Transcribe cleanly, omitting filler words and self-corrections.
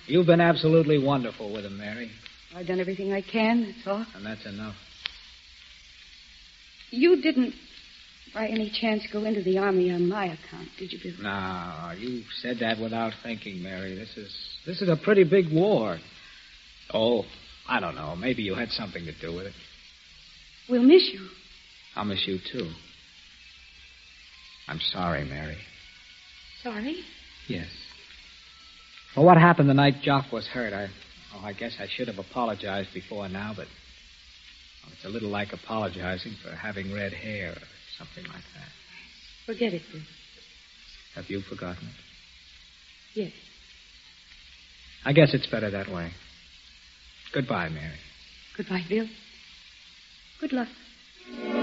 You've been absolutely wonderful with him, Mary. I've done everything I can, that's all. And that's enough. You didn't, by any chance, go into the Army on my account, did you, Bill? No, you said that without thinking, Mary. This is a pretty big war. Oh, I don't know. Maybe you had something to do with it. We'll miss you. I'll miss you, too. I'm sorry, Mary. Sorry? Yes. Well, what happened the night Jock was hurt? I guess I should have apologized before now, but it's a little like apologizing for having red hair or something like that. Forget it, Bill. Have you forgotten it? Yes. I guess it's better that way. Goodbye, Mary. Goodbye, Bill. Good luck.